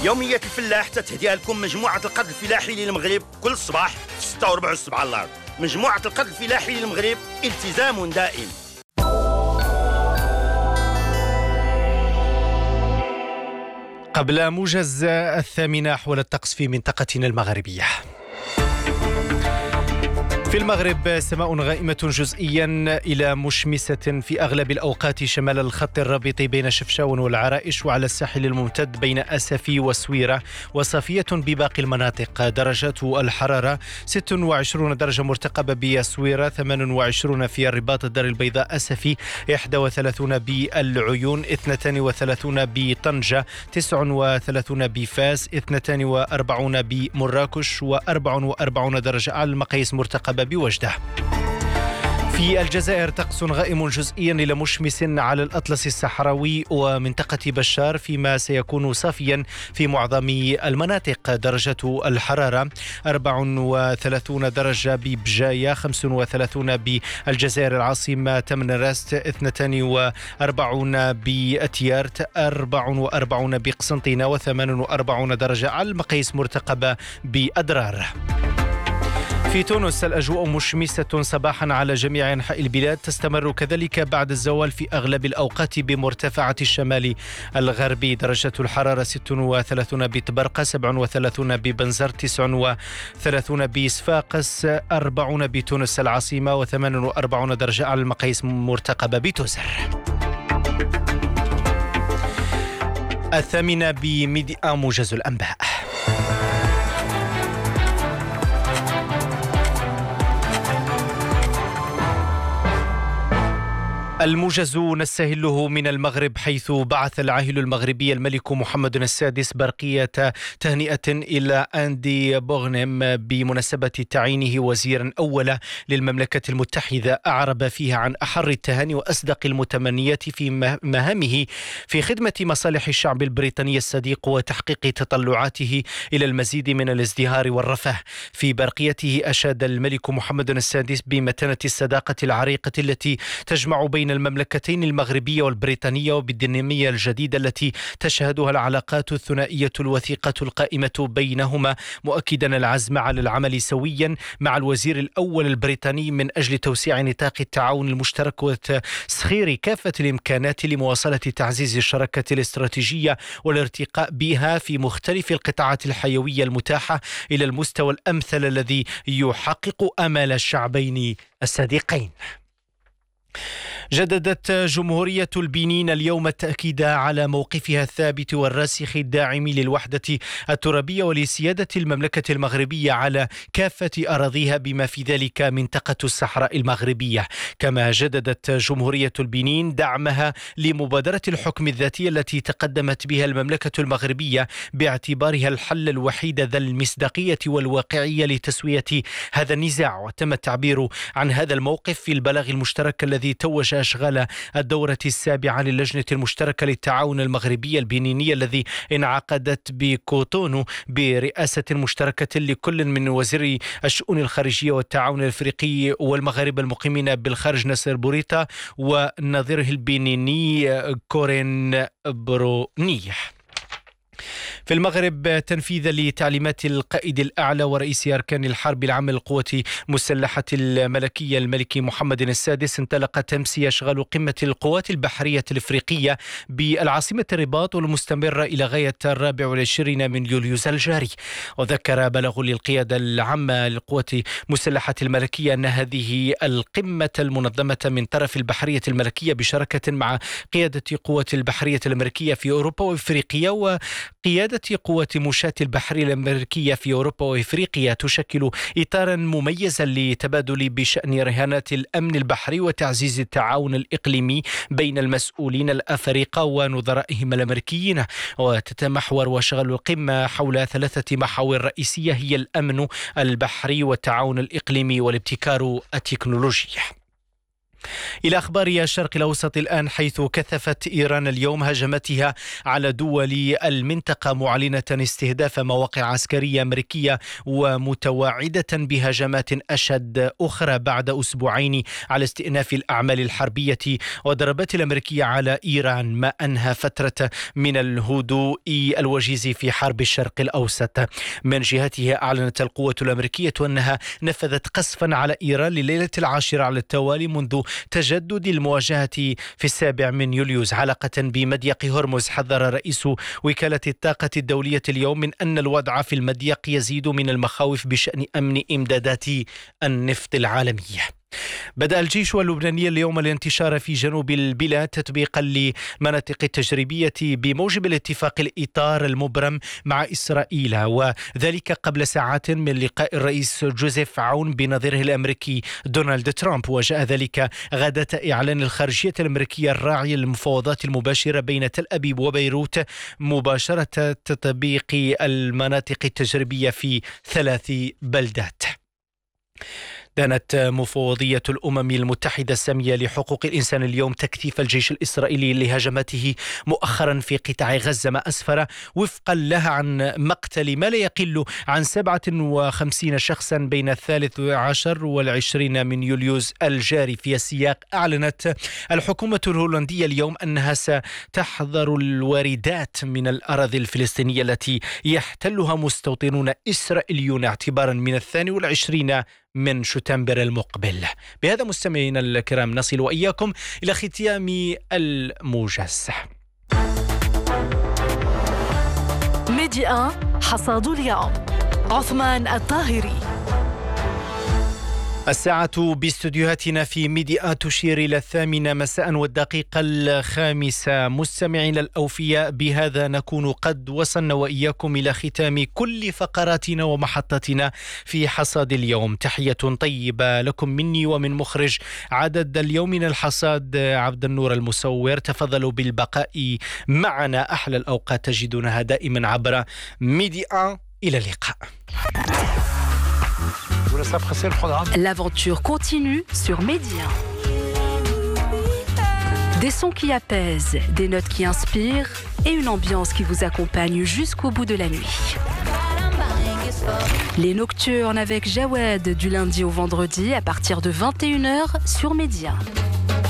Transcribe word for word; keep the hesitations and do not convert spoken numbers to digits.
يومية الفلاح تتهديها لكم مجموعة القرض الفلاحي للمغرب كل صباح في ستة وربع الصبح على الأرض. مجموعة القرض الفلاحي للمغرب، التزام دائم. قبل موجز الثامنة حول الطقس في منطقتنا المغربية. في المغرب سماء غائمة جزئيا إلى مشمسة في أغلب الأوقات شمال الخط الرابط بين شفشاون والعرائش، وعلى الساحل الممتد بين أسفي وسويرة، وصافية بباقي المناطق. درجات الحرارة ستة وعشرين درجة مرتقبة بسويرة، ثمانية وعشرين في الرباط الدار البيضاء أسفي، إحدى وثلاثين بالعيون، اثنين وثلاثين بطنجة، تسعة وثلاثين بفاس، اثنين وأربعين بمراكش، وأربعة وأربعين درجة على المقاييس مرتقبة بوجده. في الجزائر طقس غائم جزئيا إلى مشمس على الأطلس الصحراوي ومنطقة بشار، فيما سيكون صافيا في معظم المناطق. درجة الحرارة أربعة وثلاثين درجة ببجاية، خمسة وثلاثين بالجزائر العاصمة تمنراست، اثنين وأربعين بأتيارت، أربعة وأربعين بقسنطينة، وثمانية وأربعين درجة على المقاييس مرتقبة بأدرار. في تونس الأجواء مشمسة صباحا على جميع أنحاء البلاد، تستمر كذلك بعد الزوال في أغلب الأوقات بمرتفعات الشمال الغربي. درجة الحرارة ستة وثلاثين بطبرقة، سبعة وثلاثين ببنزر، تسعة وثلاثين بصفاقس، أربعين بتونس العاصمة، وثمانية وأربعين درجة على المقاييس مرتقبة بتوزر. الثامنة بميديا موجز الأنباء. الموجز نستهله من المغرب، حيث بعث العاهل المغربي الملك محمد السادس برقية تهنئة إلى أندي بوغنيم بمناسبة تعيينه وزيرا أولا للمملكة المتحدة. أعرب فيها عن أحر التهاني وأصدق المتمنيات في مهامه في خدمة مصالح الشعب البريطاني الصديق وتحقيق تطلعاته إلى المزيد من الازدهار والرفاه. في برقيته أشاد الملك محمد السادس بمتانة الصداقة العريقة التي تجمع بين المملكتين المغربية والبريطانية، وبالدينامية الجديدة التي تشهدها العلاقات الثنائية الوثيقة القائمة بينهما، مؤكدا العزم على العمل سويا مع الوزير الأول البريطاني من أجل توسيع نطاق التعاون المشترك وتسخير كافة الإمكانات لمواصلة تعزيز الشراكة الاستراتيجية والارتقاء بها في مختلف القطاعات الحيوية المتاحة إلى المستوى الأمثل الذي يحقق آمال الشعبين الصديقين. جددت جمهورية البنين اليوم التأكيد على موقفها الثابت والراسخ الداعم للوحدة الترابية ولسيادة المملكة المغربية على كافة أراضيها، بما في ذلك منطقة الصحراء المغربية. كما جددت جمهورية البنين دعمها لمبادرة الحكم الذاتي التي تقدمت بها المملكة المغربية باعتبارها الحل الوحيد ذا المصداقية والواقعية لتسوية هذا النزاع. وتم التعبير عن هذا الموقف في البلاغ المشترك الذي توج أشغال الدورة السابعة للجنة المشتركة للتعاون المغربي البنيني الذي انعقدت بكوتونو برئاسة مشتركة لكل من وزير الشؤون الخارجية والتعاون الأفريقي والمغاربة المقيمين بالخارج ناصر بوريتا ونظيره البنيني كورين برونيح. في المغرب تنفيذا لتعليمات القائد الأعلى ورئيس أركان الحرب العام للقوة المسلحة الملكية الملك محمد السادس، انطلقت أمس أشغال قمة القوات البحرية الإفريقية بالعاصمة الرباط والمستمرة إلى غاية الرابع والعشرين من يوليوز الجاري. وذكر بلغ للقيادة العامة للقوات المسلحة الملكية أن هذه القمة المنظمة من طرف البحرية الملكية بشراكة مع قيادة قوات البحرية الأمريكية في أوروبا وإفريقيا وقيادة قوة مشاة البحرية الأمريكية في أوروبا وإفريقيا تشكل إطارا مميزا لتبادل بشأن رهانات الأمن البحري وتعزيز التعاون الإقليمي بين المسؤولين الأفارقة ونظرائهم الأمريكيين. وتتمحور وشغل القمة حول ثلاثة محاور رئيسية هي الأمن البحري والتعاون الإقليمي والابتكار التكنولوجي. إلى أخبار الشرق الأوسط الآن، حيث كثفت إيران اليوم هجماتها على دول المنطقة معلنة استهداف مواقع عسكرية أمريكية ومتواعدة بهجمات أشد أخرى بعد أسبوعين على استئناف الأعمال الحربية والضربات الأمريكية على إيران، ما أنهى فترة من الهدوء الوجيز في حرب الشرق الأوسط. من جهتها أعلنت القوة الأمريكية أنها نفذت قصفا على إيران لليلة العاشرة على التوالي منذ تجدد المواجهة في السابع من يوليوز علاقة بمضيق هرمز. حذر رئيس وكالة الطاقة الدولية اليوم من أن الوضع في المضيق يزيد من المخاوف بشأن أمن إمدادات النفط العالمية. بدأ الجيش اللبناني اليوم الانتشار في جنوب البلاد تطبيقا لمناطق التجريبية بموجب الاتفاق الإطار المبرم مع إسرائيل، وذلك قبل ساعات من لقاء الرئيس جوزيف عون بنظيره الأمريكي دونالد ترامب. وجاء ذلك غداة إعلان الخارجية الأمريكية الراعية للمفاوضات المباشرة بين تل أبيب وبيروت مباشرة تطبيق المناطق التجريبية في ثلاث بلدات. دانت مفوضية الأمم المتحدة السامية لحقوق الإنسان اليوم تكثيف الجيش الإسرائيلي لهجماته مؤخرا في قطاع غزة، ما أسفر وفقا لها عن مقتل ما لا يقل عن سبعة وخمسين شخصا بين الثالث عشر والعشرين من يوليوز الجاري. في السياق أعلنت الحكومة الهولندية اليوم أنها ستحظر الواردات من الأراضي الفلسطينية التي يحتلها مستوطنون إسرائيليون اعتبارا من الثاني والعشرين من شتنبر المقبل. بهذا مستمعينا الكرام نصل وإياكم إلى ختام الموجز. ميديا حصاد اليوم، عثمان الطاهري. الساعة باستديوهاتنا في ميديا تشير إلى الثامنة مساء والدقيقة الخامسة. مستمعين الأوفياء، بهذا نكون قد وصلنا وإياكم إلى ختام كل فقراتنا ومحطتنا في حصاد اليوم. تحية طيبة لكم مني ومن مخرج عدد اليوم من الحصاد عبد النور المصور. تفضلوا بالبقاء معنا، أحلى الأوقات تجدونها دائما عبر ميديا. إلى اللقاء. L'aventure continue sur Média. Des sons qui apaisent, des notes qui inspirent et une ambiance qui vous accompagne jusqu'au bout de la nuit. Les Nocturnes avec Jawed du lundi au vendredi à partir de vingt et une heures sur Média.